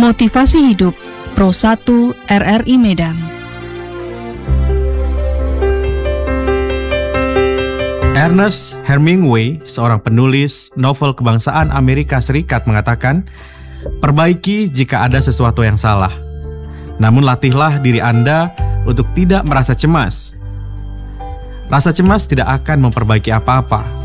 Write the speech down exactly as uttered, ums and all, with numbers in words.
Motivasi Hidup Pro satu R R I Medan. Ernest Hemingway, seorang penulis novel kebangsaan Amerika Serikat, mengatakan, "Perbaiki jika ada sesuatu yang salah. Namun latihlah diri Anda untuk tidak merasa cemas. Rasa cemas tidak akan memperbaiki apa-apa.